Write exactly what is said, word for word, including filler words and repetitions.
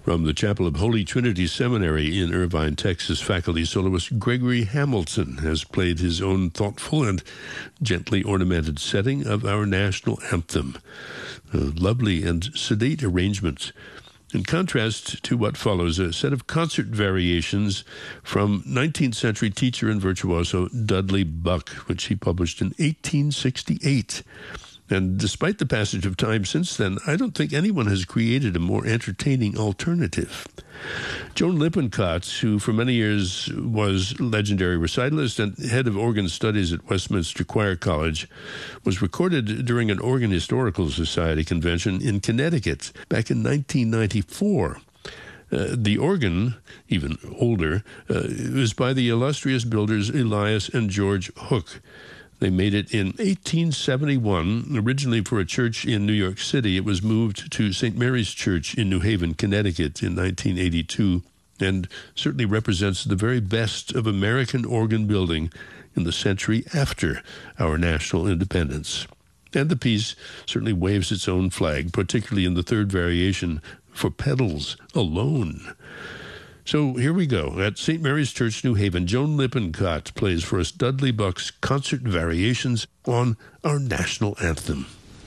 From the Chapel of Holy Trinity Seminary in Irvine, Texas, faculty soloist Gregory Hamilton has played his own thoughtful and gently ornamented setting of our national anthem. A lovely and sedate arrangement. In contrast to what follows, a set of concert variations from nineteenth century teacher and virtuoso Dudley Buck, which he published in eighteen sixty-eight. And despite the passage of time since then, I don't think anyone has created a more entertaining alternative. Joan Lippincott, who for many years was legendary recitalist and head of organ studies at Westminster Choir College, was recorded during an Organ Historical Society convention in Connecticut back in nineteen ninety-four. Uh, the organ, even older, uh, was by the illustrious builders Elias and George Hook. They made it in eighteen seventy-one. Originally for a church in New York City, it was moved to Saint Mary's Church in New Haven, Connecticut in nineteen eighty-two, and certainly represents the very best of American organ building in the century after our national independence. And the piece certainly waves its own flag, particularly in the third variation, for pedals alone. So here we go. At Saint Mary's Church, New Haven, Joan Lippincott plays for us Dudley Buck's concert variations on our national anthem.